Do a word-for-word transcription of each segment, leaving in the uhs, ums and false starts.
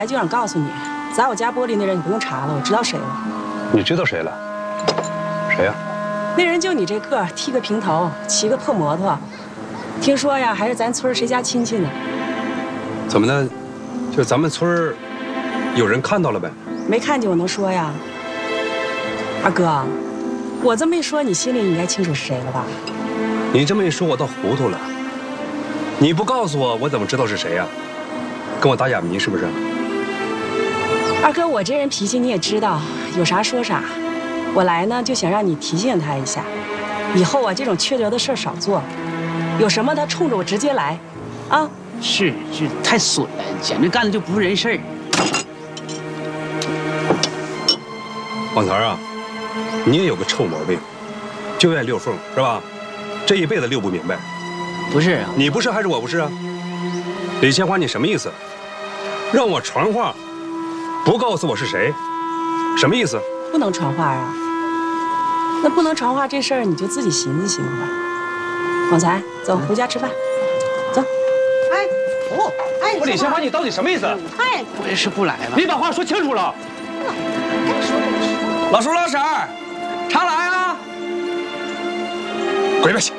就想告诉你，砸我家玻璃那人你不用查了，我知道谁了。 你知道谁了？谁呀？ 那人就你这个，剃个平头，骑个破摩托，听说呀还是咱村谁家亲戚呢。 怎么的？就咱们村有人看到了呗？ 没看见我能说呀？二哥，我这么一说，你心里应该清楚是谁了吧？ 你这么一说，我倒糊涂了。你不告诉我，我怎么知道是谁呀？跟我打哑谜是不是？ 二哥，我这人脾气你也知道，有啥说啥。我来呢，就想让你提醒他一下，以后啊这种缺德的事儿少做，有什么他冲着我直接来，啊！ 是，这太损了，简直干的就不是人事儿。 王财啊，你也有个臭毛病，就爱溜缝，是吧？这一辈子溜不明白。 不是啊， 你不是还是我不是啊？李千花，你什么意思？让我传话，不告诉我是谁，什么意思？ 不能传话啊！那不能传话这事儿，你就自己寻思寻思吧。广才，走，回家吃饭。走。 哎，哦，哎， 我李千花，你到底什么意思？ 太我也是不来了。 你把话说清楚了。 该说就说。 老叔老婶儿，茶来啊！ 滚下去！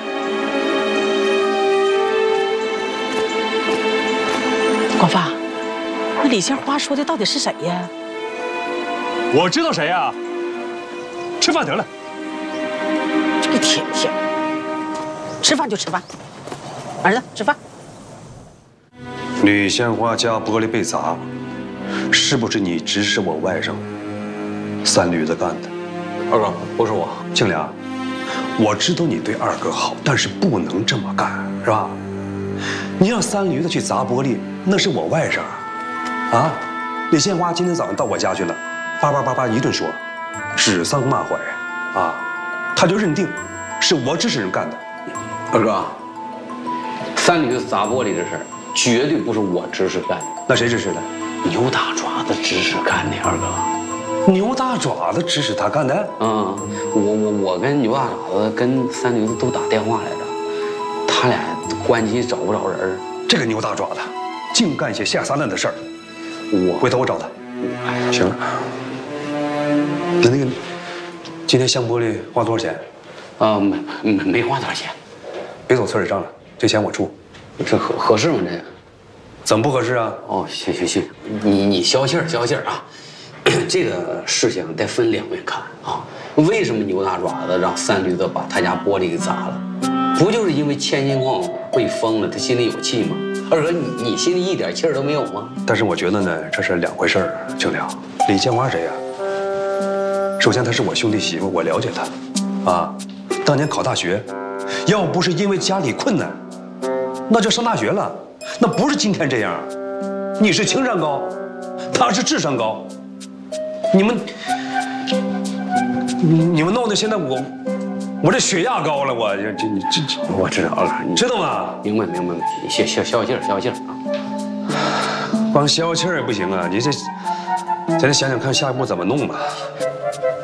广发，那李杏花说的到底是谁呀？ 我知道谁呀？吃饭得了。 这个天天，吃饭就吃饭，儿子吃饭。 李鲜花家玻璃被砸，是不是你指使我外甥三驴子干的？ 二哥，不是我。 庆良，我知道你对二哥好，但是不能这么干，是吧？你让三驴子去砸玻璃，那是我外甥啊！李鲜花今天早上到我家去了，叭叭叭叭一顿说，指桑骂槐啊，他就认定是我指使人干的。 二哥，三驴子砸玻璃的事儿，绝对不是我指使干的。 那谁指使的？ 牛大爪子指使干的，二哥。 牛大爪子指使他干的？ 嗯，我我我跟牛大爪子跟三驴子都打电话来着，他俩关系找不着人。 这个牛大爪子，净干些下三滥的事儿。 我回头我找他。行了。那那个，今天镶玻璃花多少钱？ 啊，没没没花多少钱。 别走村里账了，这钱我出。 这合合适吗？这个？ 怎么不合适啊？ 哦，行行行，你你消气儿消气儿啊。这个事情得分两面看啊。为什么牛大爪子让三驴子把他家玻璃给砸了？不就是因为千金矿被封了，他心里有气吗？二哥，你你心里一点气儿都没有吗？ 但是我觉得呢，这是两回事儿。庆良，李千花谁呀？首先她是我兄弟媳妇，我了解她，啊，当年考大学，要不是因为家里困难，那就上大学了，那不是今天这样。你是情商高，她是智商高，你们，你们弄的现在我。我这血压高了，我这这这这， 我知道了， 你知道吗？ 明白明白，你消消消气儿消气儿啊！ 光消气儿也不行啊，你这，咱得想想看下一步怎么弄吧。